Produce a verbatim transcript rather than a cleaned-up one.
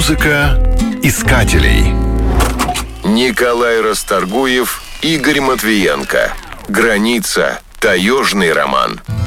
Музыка искателей. Николай Расторгуев, Игорь Матвиенко. Граница. Таежный роман.